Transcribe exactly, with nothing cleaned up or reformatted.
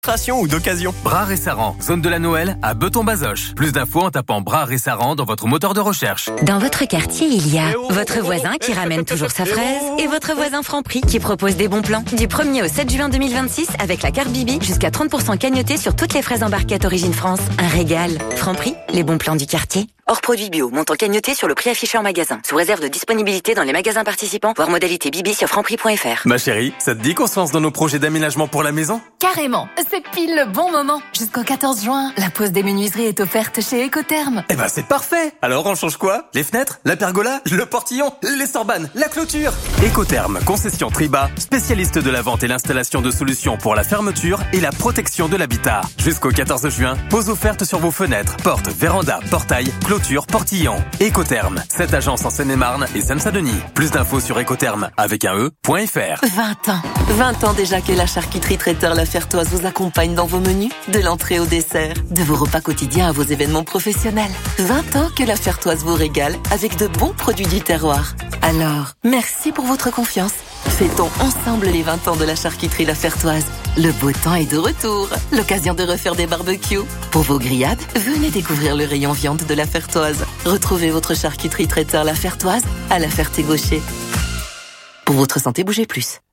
ou d'occasion. Bras Ressaran, zone de la Noël à Beton-Bazoches. Plus d'infos en tapant Bras Ressaran dans votre moteur de recherche. Dans votre quartier, il y a votre voisin qui ramène toujours sa fraise et votre voisin Franprix qui propose des bons plans. Du premier au sept juin deux mille vingt-six, avec la carte Bibi, jusqu'à trente pour cent cagnoté sur toutes les fraises embarquées Origine France. Un régal. Franprix, les bons plans du quartier. Hors produit bio, montant cagnoté sur le prix affiché en magasin. Sous réserve de disponibilité dans les magasins participants, voire modalité Bibi sur franprix point f r. Ma chérie, ça te dit qu'on se lance dans nos projets d'aménagement pour la maison ? Carrément, c'est pile le bon moment. Jusqu'au quatorze juin, la pause des menuiseries est offerte chez Ecotherm. Eh ben c'est parfait. Alors on change quoi ? Les fenêtres ? La pergola ? Le portillon ? Les sorbanes ? La clôture ? Ecotherm, concession Triba, spécialiste de la vente et l'installation de solutions pour la fermeture et la protection de l'habitat. Jusqu'au quatorze juin, pause offerte sur vos fenêtres, portes, vérandas, portails, clôture, portillon. Ecotherm, cette agence en Seine-et-Marne et Seine-Saint-Denis. Plus d'infos sur ecotherm avec un e point f r. vingt ans. vingt ans déjà que la charcuterie traiteur La Fertoise vous accompagne dans vos menus, de l'entrée au dessert, de vos repas quotidiens à vos événements professionnels. vingt ans que La Fertoise vous régale avec de bons produits du terroir. Alors, merci pour votre confiance. Fêtons ensemble les vingt ans de la charcuterie La Fertoise. Le beau temps est de retour. L'occasion de refaire des barbecues. Pour vos grillades, venez découvrir le rayon viande de La Fertoise. Retrouvez votre charcuterie traiteur La Fertoise à La Ferté-Gaucher. Pour votre santé, bougez plus.